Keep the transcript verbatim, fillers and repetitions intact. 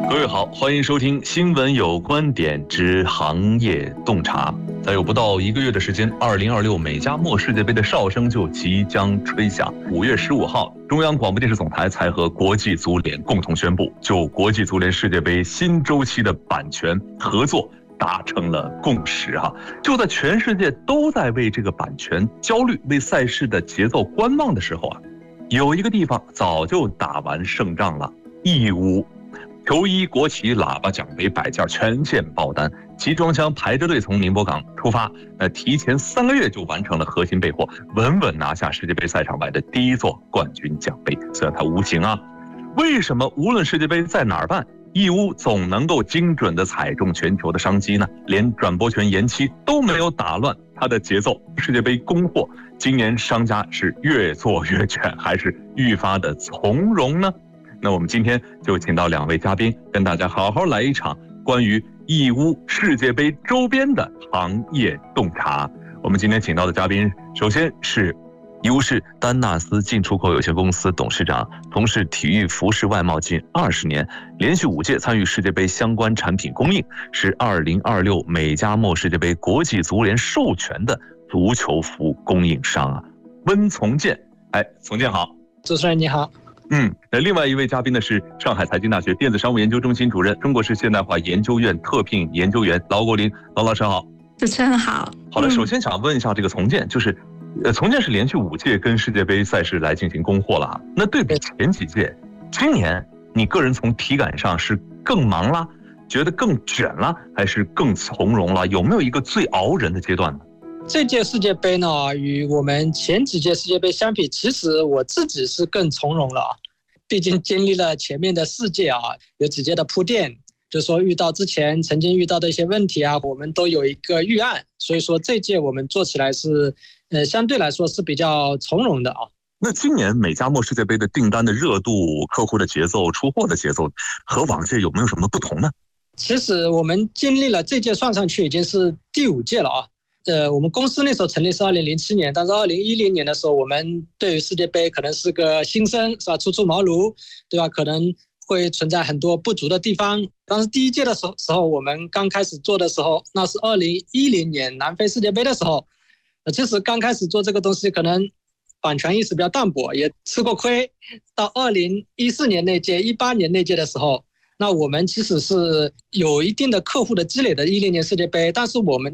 各位好，欢迎收听新闻有观点之行业洞察。再有不到一个月的时间，二零二六美加墨世界杯的哨声就即将吹响。五月十五号，中央广播电视总台才和国际足联共同宣布，就国际足联世界杯新周期的版权合作达成了共识哈。就在全世界都在为这个版权焦虑、为赛事的节奏观望的时候啊，有一个地方早就打完胜仗了，义乌。球衣、国旗、喇叭、奖杯、摆件全线爆单，集装箱排着队从宁波港出发，呃，提前三个月就完成了核心备货，稳稳拿下世界杯赛场外的第一座冠军奖杯。虽然它无情啊，为什么无论世界杯在哪儿办，义乌总能够精准地踩中全球的商机呢？连转播权延期都没有打乱它的节奏。世界杯供货，今年商家是越做越卷，还是愈发的从容呢？那我们今天就请到两位嘉宾，跟大家好好来一场关于义乌世界杯周边的行业洞察。我们今天请到的嘉宾，首先是义乌市丹纳斯进出口有限公司董事长，从事体育服饰外贸近二十年，连续五届参与世界杯相关产品供应，是二零二六美加墨世界杯国际足联授权的足球服供应商啊，温从建。哎，从建好。 主持人你好。 嗯，那另外一位嘉宾呢是上海财经大学电子商务研究中心主任、中国式现代化研究院特聘研究员劳国林。劳老师好。 主持人好。 好的，首先想问一下这个从建，就是呃，从建是连续五届跟世界杯赛事来进行供货了啊。那对比前几届，今年你个人从体感上是更忙啦，觉得更卷了，还是更从容了？有没有一个最熬人的阶段呢？ 这届世界杯呢，与我们前几届世界杯相比，其实我自己是更从容了。毕竟经历了前面的四届啊，有几届的铺垫，就是说遇到之前曾经遇到的一些问题啊，我们都有一个预案，所以说这届我们做起来是，呃，相对来说是比较从容的啊。 那今年美加墨世界杯的订单的热度、客户的节奏、出货的节奏和往届有没有什么不同呢？ 其实我们经历了这届算上去已经是第五届了啊。呃，我们公司那时候成立是二零零七年，但是二零一零年的时候，我们对于世界杯可能是个新生，是吧？初出茅庐，对吧？可能会存在很多不足的地方。当时第一届的时候，我们刚开始做的时候，那是二零一零年南非世界杯的时候。呃，其实刚开始做这个东西，可能版权意识比较淡薄，也吃过亏。到二零一四年那届、一八年那届的时候，那我们其实是有一定的客户的积累的，一零年世界杯，但是我们